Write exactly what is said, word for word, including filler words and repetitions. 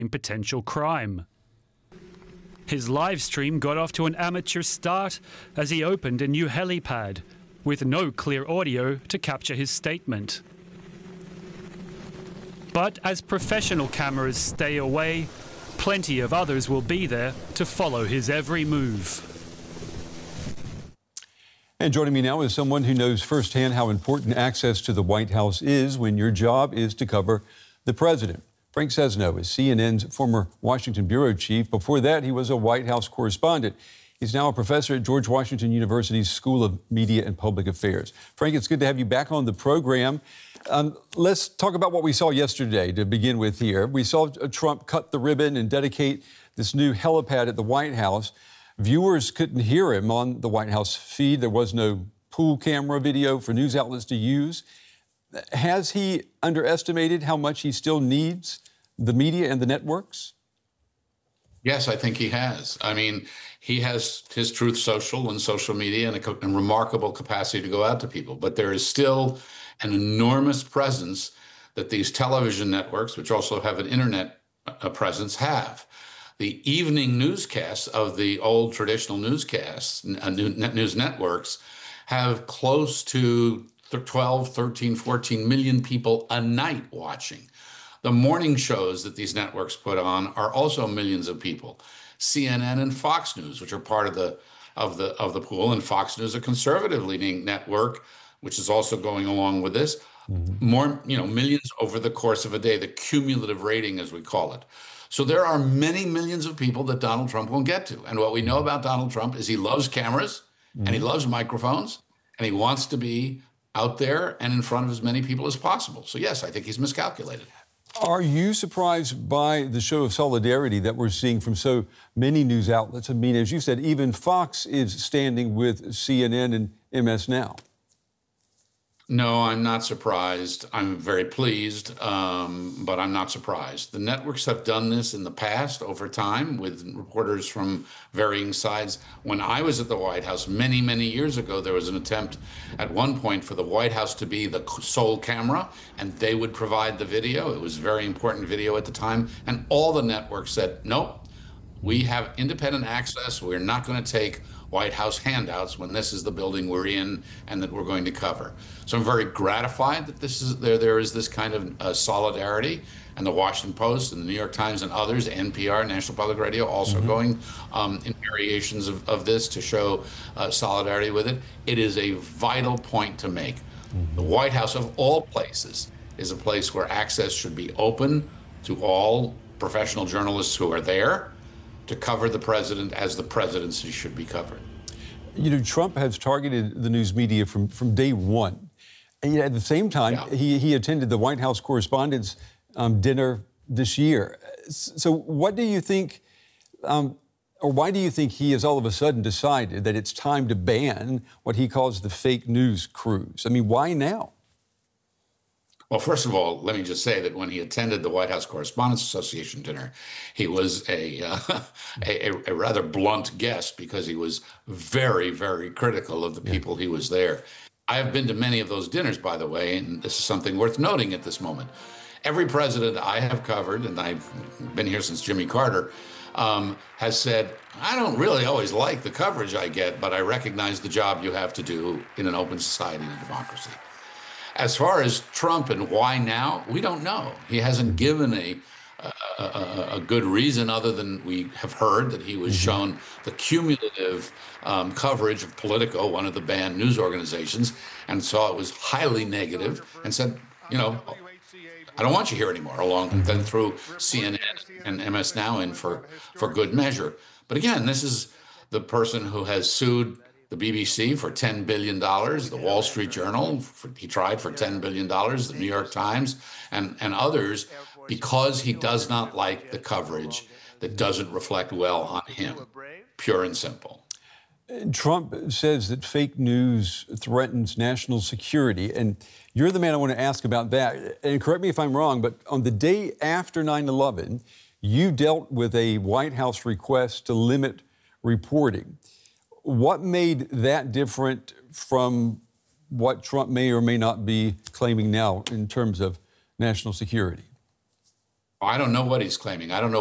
in potential crime. His live stream got off to an amateur start as he opened a new helipad with no clear audio to capture his statement. But as professional cameras stay away, plenty of others will be there to follow his every move. And joining me now is someone who knows firsthand how important access to the White House is when your job is to cover the president. Frank Sesno is C N N's former Washington bureau chief. Before that, he was a White House correspondent. He's now a professor at George Washington University's School of Media and Public Affairs. Frank, it's good to have you back on the program. Um, let's talk about what we saw yesterday to begin with here. We saw Trump cut the ribbon and dedicate this new helipad at the White House. Viewers couldn't hear him on the White House feed. There was no pool camera video for news outlets to use. Has he underestimated how much he still needs the media and the networks? Yes, I think he has. I mean, he has his Truth Social and social media and a, a remarkable capacity to go out to people. But there is still an enormous presence that these television networks, which also have an internet uh, presence, have. The evening newscasts of the old traditional newscasts, uh, news networks, have close to twelve, thirteen, fourteen million people a night watching. The morning shows that these networks put on are also millions of people. C N N and Fox News, which are part of the of the of the pool, and Fox News, a conservative-leaning network, which is also going along with this. Mm-hmm. More, you know, millions over the course of a day, the cumulative rating, as we call it. So there are many millions of people that Donald Trump won't get to. And what we know about Donald Trump is he loves cameras, mm-hmm. and he loves microphones, and he wants to be out there and in front of as many people as possible. So yes, I think he's miscalculated. Are you surprised by the show of solidarity that we're seeing from so many news outlets? I mean, as you said, even Fox is standing with C N N and M S Now. No, I'm not surprised. I'm very pleased, um, but I'm not surprised. The networks have done this in the past over time with reporters from varying sides. When I was at the White House many, many years ago, there was an attempt at one point for the White House to be the sole camera, and they would provide the video. It was very important video at the time. And all the networks said, nope, we have independent access. We're not going to take White House handouts when this is the building we're in and that we're going to cover. So I'm very gratified that this is there. There is this kind of uh, solidarity, and the Washington Post and the New York Times and others, N P R, National Public Radio, also mm-hmm. going um, in variations of, of this to show uh, solidarity with it. It is a vital point to make. Mm-hmm. The White House, of all places, is a place where access should be open to all professional journalists who are there to cover the president as the presidency should be covered. You know, Trump has targeted the news media from, from day one. And yet at the same time, yeah. he, he attended the White House Correspondents' um, Dinner this year. So what do you think, um, or why do you think he has all of a sudden decided that it's time to ban what he calls the fake news cruise? I mean, why now? Well, first of all, let me just say that when he attended the White House Correspondents Association dinner, he was a, uh, a, a rather blunt guest because he was very, very critical of the people he was there. I have been to many of those dinners, by the way, and this is something worth noting at this moment. Every president I have covered, and I've been here since Jimmy Carter, um, has said, I don't really always like the coverage I get, but I recognize the job you have to do in an open society and a democracy. As far as Trump and why now, we don't know. He hasn't given a, a, a, a good reason other than we have heard that he was shown the cumulative um, coverage of Politico, one of the banned news organizations, and saw it was highly negative and said, you know, I don't want you here anymore, along and then threw C N N and M S Now in for, for good measure. But again, this is the person who has sued the B B C for ten billion dollars, the Wall Street Journal, for, he tried for ten billion dollars, the New York Times, and, and others, because he does not like the coverage that doesn't reflect well on him, pure and simple. Trump says that fake news threatens national security, and you're the man I want to ask about that. And correct me if I'm wrong, but on the day after nine eleven, you dealt with a White House request to limit reporting. What made that different from what Trump may or may not be claiming now in terms of national security? I don't know what he's claiming. I don't know